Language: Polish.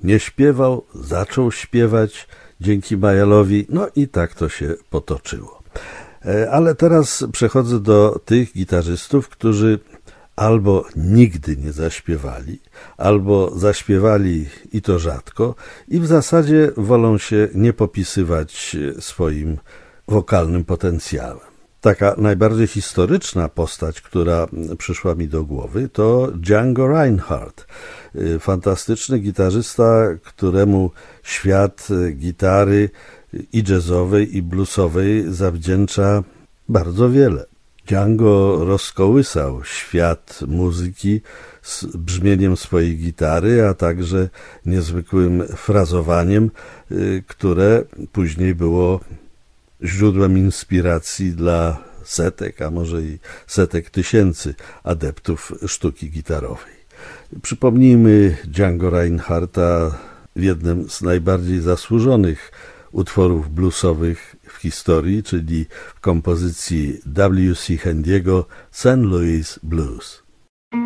nie śpiewał, zaczął śpiewać dzięki Mile'owi, no i tak to się potoczyło. Ale teraz przechodzę do tych gitarzystów, którzy albo nigdy nie zaśpiewali, albo zaśpiewali i to rzadko i w zasadzie wolą się nie popisywać swoim wokalnym potencjałem. Taka najbardziej historyczna postać, która przyszła mi do głowy, to Django Reinhardt, fantastyczny gitarzysta, któremu świat gitary i jazzowej, i bluesowej zawdzięcza bardzo wiele. Django rozkołysał świat muzyki z brzmieniem swojej gitary, a także niezwykłym frazowaniem, które później było źródłem inspiracji dla setek, a może i setek tysięcy adeptów sztuki gitarowej. Przypomnijmy Django Reinhardta w jednym z najbardziej zasłużonych utworów bluesowych w historii, czyli w kompozycji W.C. Handiego St. Louis Blues.